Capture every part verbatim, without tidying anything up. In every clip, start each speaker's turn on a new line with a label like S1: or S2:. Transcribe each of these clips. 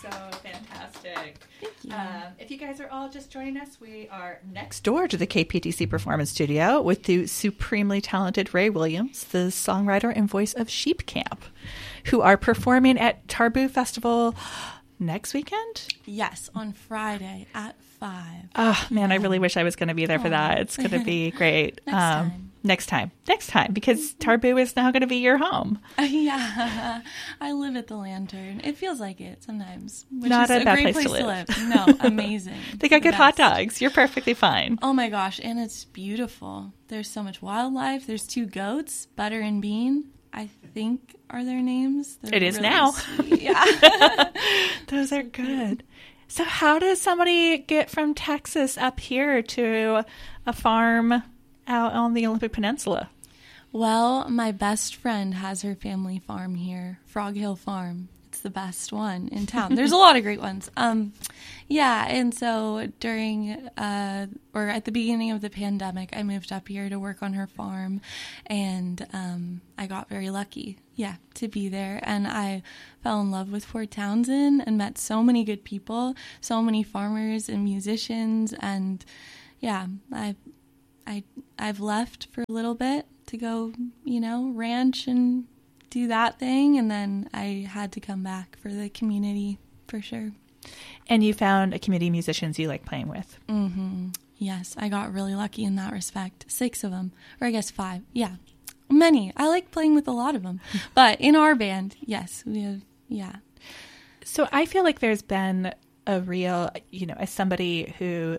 S1: so fantastic.
S2: Thank you.
S1: Um, if you guys are all just joining us, we are next door to the K P T C Performance Studio with the supremely talented Ray Williams, the songwriter and voice of Sheep Camp, who are performing at Tarboo Festival next weekend?
S2: Yes, on Friday at five.
S1: Oh, man, yeah. I really wish I was going to be there for that. It's going to be great.
S2: Next
S1: um,
S2: time.
S1: Next time. Next time, because Tarboo is now going to be your home.
S2: Uh, yeah. I live at the Lantern. It feels like it sometimes. Which
S1: Not
S2: is
S1: a
S2: a
S1: bad
S2: great
S1: place
S2: place
S1: to
S2: to
S1: live.
S2: live. No, amazing.
S1: They got
S2: The
S1: good hot
S2: best.
S1: dogs. You're perfectly fine.
S2: Oh my gosh, and it's beautiful. There's so much wildlife. There's two goats, Butter and Bean, I think are their names. They're
S1: It is
S2: really
S1: now.
S2: sweet. Yeah.
S1: Those are good. So how does somebody get from Texas up here to a farm out on the Olympic Peninsula?
S2: Well, my best friend has her family farm here, Frog Hill Farm. It's the best one in town. There's a lot of great ones. Um, yeah, and so during, uh, or at the beginning of the pandemic, I moved up here to work on her farm, and um, I got very lucky, yeah, to be there. And I fell in love with Fort Townsend and met so many good people, so many farmers and musicians, and yeah, I, I, I've left for a little bit to go, you know, ranch and do that thing, and then I had to come back for the community for sure.
S1: And you found a community of musicians you like playing with.
S2: Mm-hmm. Yes, I got really lucky in that respect. Six of them, or I guess five. Yeah, many. I like playing with a lot of them, but in our band, yes, we have. Yeah.
S1: So I feel like there's been a real, you know, as somebody who,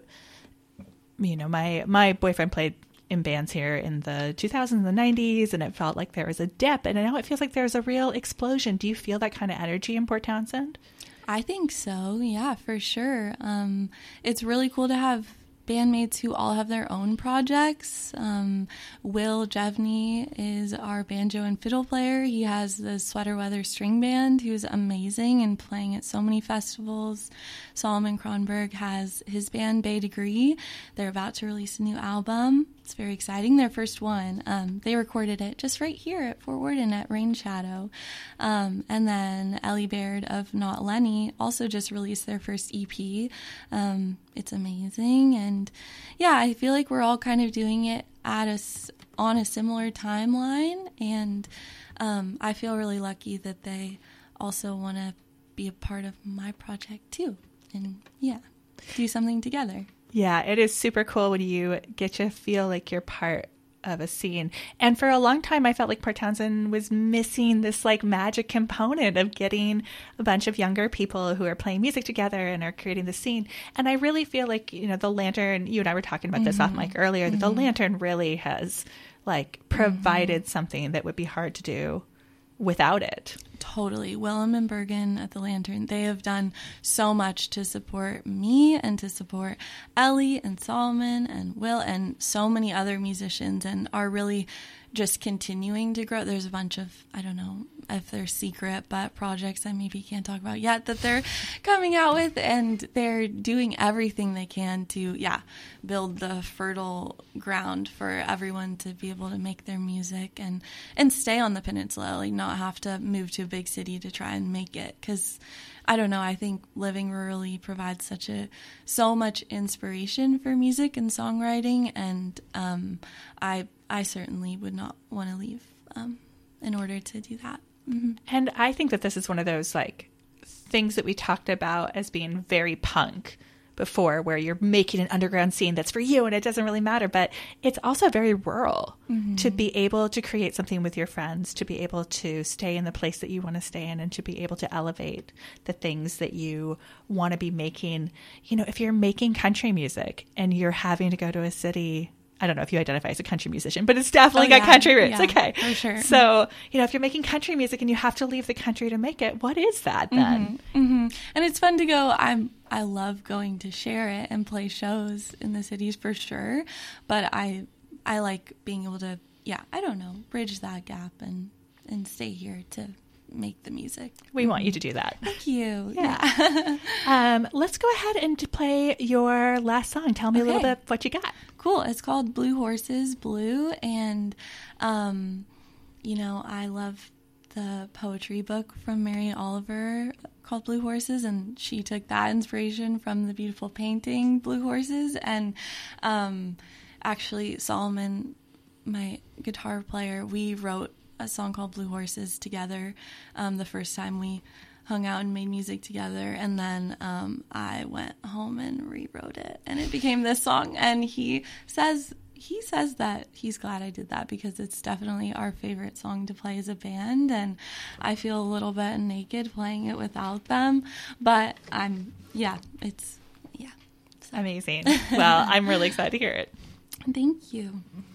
S1: you know, my my boyfriend played in bands here in the two thousands and the nineties, and it felt like there was a dip, and now it feels like there's a real explosion. Do you feel that kind of energy in Port Townsend?
S2: I think so, yeah, for sure. Um, it's really cool to have bandmates who all have their own projects. Um, Will Jevney is our banjo and fiddle player. He has the Sweater Weather String Band, who's amazing and playing at so many festivals. Solomon Kronberg has his band, Bay Degree. They're about to release a new album. It's very exciting. Their first one. Um, they recorded it just right here at Fort Worden at Rain Shadow. Um, and then Ellie Baird of Not Lenny also just released their first E P. Um, it's amazing. And yeah, I feel like we're all kind of doing it at a, on a similar timeline. And um, I feel really lucky that they also want to be a part of my project too. And yeah, do something together.
S1: Yeah, it is super cool when you get to feel like you're part of a scene. And for a long time, I felt like Port Townsend was missing this like magic component of getting a bunch of younger people who are playing music together and are creating the scene. And I really feel like, you know, the Lantern, you and I were talking about this
S2: Mm-hmm.
S1: off mic earlier, that
S2: Mm-hmm.
S1: the Lantern really has like provided
S2: Mm-hmm.
S1: something that would be hard to do without it.
S2: Totally. Willem and Bergen at the Lantern, they have done so much to support me and to support Ellie and Solomon and Will and so many other musicians, and are really just continuing to grow. There's a bunch of, I don't know if they're secret, but projects I maybe can't talk about yet that they're coming out with, and they're doing everything they can to, yeah, build the fertile ground for everyone to be able to make their music and, and stay on the peninsula, like not have to move to a big city to try and make it. Because I don't know, I think living rurally provides such a, so much inspiration for music and songwriting, and um, I, I certainly would not want to leave um, in order to do that. Mm-hmm.
S1: And I think that this is one of those like things that we talked about as being very punk before, where you're making an underground scene that's for you and it doesn't really matter, but it's also very rural. Mm-hmm. To be able to create something with your friends, to be able to stay in the place that you want to stay in, and to be able to elevate the things that you want to be making. You know, if you're making country music and you're having to go to a city, I don't know if you identify as a country musician, but it's definitely
S2: oh,
S1: got
S2: yeah.
S1: country roots.
S2: Yeah,
S1: okay.
S2: for sure.
S1: So, you know, if you're making country music and you have to leave the country to make it, what is that then?
S2: Mm-hmm, mm-hmm. And it's fun to go. I'm, I love going to share it and play shows in the cities for sure. But I, I like being able to, yeah, I don't know, bridge that gap and, and stay here to make the music.
S1: We want you to do that.
S2: Thank you.
S1: Yeah.
S2: yeah.
S1: um, let's go ahead and play your last song. Tell me
S2: Okay.
S1: a little bit what you got.
S2: Cool. It's called Blue Horses Blue. And, um, you know, I love the poetry book from Mary Oliver called Blue Horses, and she took that inspiration from the beautiful painting Blue Horses. And um, actually, Solomon, my guitar player, we wrote a song called Blue Horses together um, the first time we hung out and made music together, and then um, I went home and rewrote it, and it became this song. And he says he says that he's glad I did that because it's definitely our favorite song to play as a band, and I feel a little bit naked playing it without them, but I'm yeah it's yeah
S1: so. Amazing. Well, I'm really excited to hear it.
S2: Thank you.